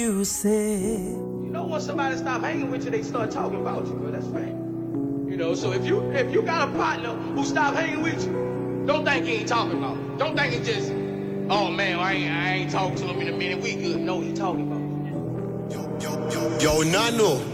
You said. You know, when somebody stop hanging with you, they start talking about you, bro. That's right. You know, so if you got a partner who stop hanging with you, don't think he ain't talking about you. Don't think it's just, oh man, I ain't talking to him in a minute. We good. No, he talking about you. Yo, Nano.